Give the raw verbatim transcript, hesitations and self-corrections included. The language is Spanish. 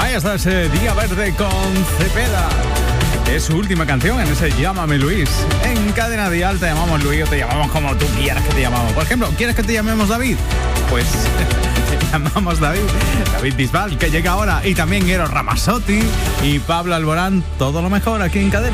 Ahí está ese Día Verde con Cepeda. Es su última canción en ese Llámame Luis. En Cadena Dial te llamamos Luis o te llamamos como tú quieras que te llamamos. Por ejemplo, ¿quieres que te llamemos David? Pues te llamamos David. David Bisbal, que llega ahora. Y también Eros Ramazzotti y Pablo Alborán. Todo lo mejor aquí en Cadena.